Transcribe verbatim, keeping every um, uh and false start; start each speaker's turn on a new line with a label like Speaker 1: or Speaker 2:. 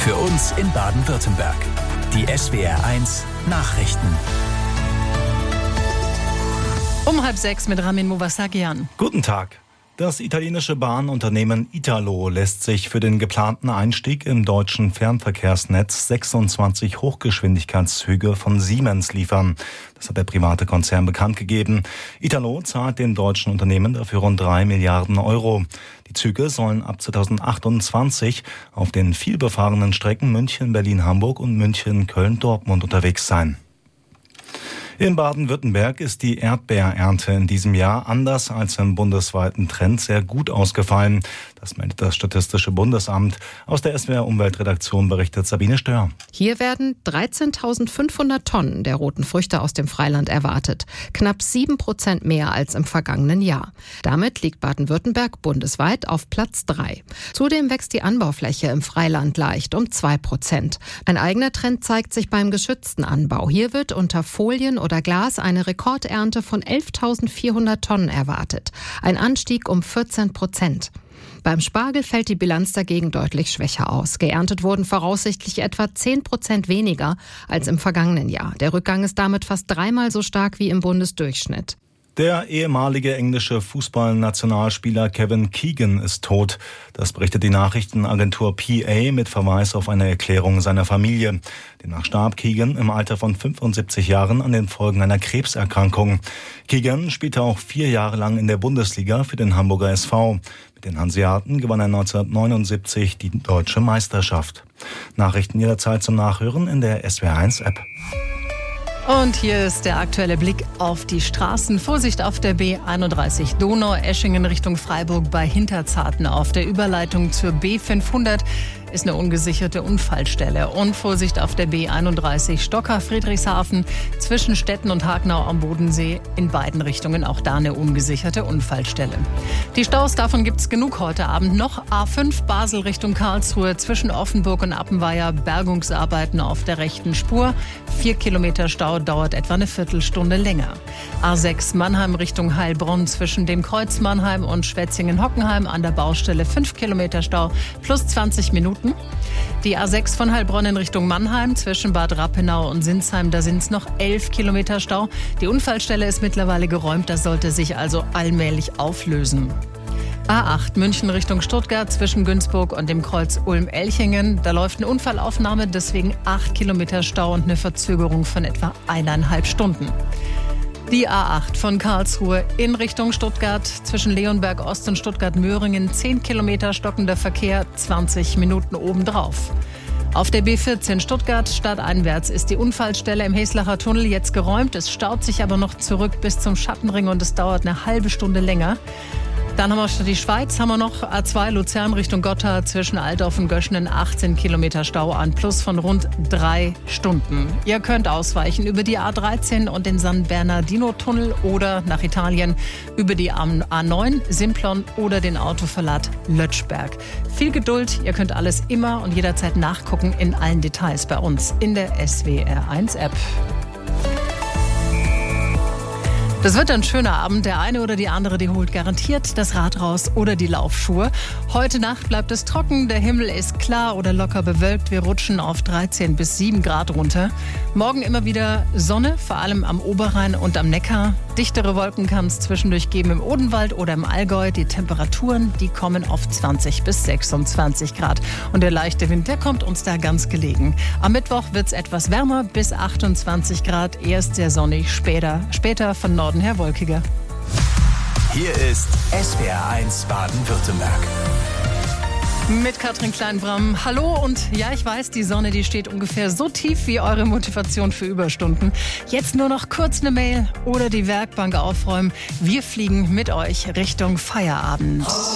Speaker 1: Für uns in Baden-Württemberg. Die S W R eins Nachrichten.
Speaker 2: Um halb sechs mit Ramin Movasagian.
Speaker 3: Guten Tag. Das italienische Bahnunternehmen Italo lässt sich für den geplanten Einstieg im deutschen Fernverkehrsnetz sechsundzwanzig Hochgeschwindigkeitszüge von Siemens liefern. Das hat der private Konzern bekannt gegeben. Italo zahlt dem deutschen Unternehmen dafür rund drei Milliarden Euro. Die Züge sollen ab zweitausendachtundzwanzig auf den vielbefahrenen Strecken München, Berlin, Hamburg und München, Köln, Dortmund unterwegs sein. In Baden-Württemberg ist die Erdbeerernte in diesem Jahr anders als im bundesweiten Trend sehr gut ausgefallen. Das meldet das Statistische Bundesamt. Aus der S W R Umweltredaktion berichtet Sabine Stör.
Speaker 4: Hier werden dreizehntausendfünfhundert Tonnen der roten Früchte aus dem Freiland erwartet. Knapp sieben Prozent mehr als im vergangenen Jahr. Damit liegt Baden-Württemberg bundesweit auf Platz drei. Zudem wächst die Anbaufläche im Freiland leicht um zwei Prozent. Ein eigener Trend zeigt sich beim geschützten Anbau. Hier wird unter Folien oder Glas eine Rekordernte von elftausendvierhundert Tonnen erwartet. Ein Anstieg um vierzehn Prozent. Beim Spargel fällt die Bilanz dagegen deutlich schwächer aus. Geerntet wurden voraussichtlich etwa zehn Prozent weniger als im vergangenen Jahr. Der Rückgang ist damit fast dreimal so stark wie im Bundesdurchschnitt.
Speaker 3: Der ehemalige englische Fußballnationalspieler Kevin Keegan ist tot. Das berichtet die Nachrichtenagentur P A mit Verweis auf eine Erklärung seiner Familie. Demnach starb Keegan im Alter von fünfundsiebzig Jahren an den Folgen einer Krebserkrankung. Keegan spielte auch vier Jahre lang in der Bundesliga für den Hamburger S V. Mit den Hanseaten gewann er neunzehnhundertneunundsiebzig die deutsche Meisterschaft. Nachrichten jederzeit zum Nachhören in der S W R eins App.
Speaker 2: Und hier ist der aktuelle Blick auf die Straßen. Vorsicht auf der B einunddreißig Donau-Eschingen Richtung Freiburg bei Hinterzarten. Auf der Überleitung zur B fünfhundert ist eine ungesicherte Unfallstelle. Und Vorsicht auf der B einunddreißig Stocker-Friedrichshafen zwischen Stetten und Hagenau am Bodensee. In beiden Richtungen auch da eine ungesicherte Unfallstelle. Die Staus, davon gibt es genug heute Abend noch. A fünf Basel Richtung Karlsruhe zwischen Offenburg und Appenweier. Bergungsarbeiten auf der rechten Spur. Vier Kilometer Stau dauert etwa eine Viertelstunde länger. A sechs Mannheim Richtung Heilbronn zwischen dem Kreuz Mannheim und Schwetzingen-Hockenheim an der Baustelle fünf Kilometer Stau plus zwanzig Minuten. Die A sechs von Heilbronn in Richtung Mannheim zwischen Bad Rappenau und Sinsheim, da sind es noch elf Kilometer Stau. Die Unfallstelle ist mittlerweile geräumt, das sollte sich also allmählich auflösen. A acht München Richtung Stuttgart zwischen Günzburg und dem Kreuz Ulm-Elchingen. Da läuft eine Unfallaufnahme, deswegen acht Kilometer Stau und eine Verzögerung von etwa eineinhalb Stunden. Die A acht von Karlsruhe in Richtung Stuttgart zwischen Leonberg Ost und Stuttgart-Möhringen. zehn Kilometer stockender Verkehr, zwanzig Minuten obendrauf. Auf der B vierzehn Stuttgart stadteinwärts ist die Unfallstelle im Heslacher Tunnel jetzt geräumt. Es staut sich aber noch zurück bis zum Schattenring und es dauert eine halbe Stunde länger. Dann haben wir statt die Schweiz, haben wir noch A zwei Luzern Richtung Gotthard zwischen Altdorf und Göschenen achtzehn Kilometer Stau, ein Plus von rund drei Stunden. Ihr könnt ausweichen über die A dreizehn und den San Bernardino-Tunnel oder nach Italien über die A neun, Simplon oder den Autoverlad Lötschberg. Viel Geduld, ihr könnt alles immer und jederzeit nachgucken in allen Details bei uns in der S W R eins App. Das wird ein schöner Abend. Der eine oder die andere, die holt garantiert das Rad raus oder die Laufschuhe. Heute Nacht bleibt es trocken, der Himmel ist klar oder locker bewölkt. Wir rutschen auf dreizehn bis sieben Grad runter. Morgen immer wieder Sonne, vor allem am Oberrhein und am Neckar. Dichtere Wolken kann es zwischendurch geben im Odenwald oder im Allgäu. Die Temperaturen, die kommen auf zwanzig bis sechsundzwanzig Grad. Und der leichte Wind, der kommt uns da ganz gelegen. Am Mittwoch wird es etwas wärmer, bis achtundzwanzig Grad. Erst sehr sonnig, später, später von Norden her wolkiger.
Speaker 1: Hier ist S W R eins Baden-Württemberg.
Speaker 2: Mit Katrin Kleinbram. Hallo und ja, ich weiß, die Sonne, die steht ungefähr so tief wie eure Motivation für Überstunden. Jetzt nur noch kurz eine Mail oder die Werkbank aufräumen. Wir fliegen mit euch Richtung Feierabend.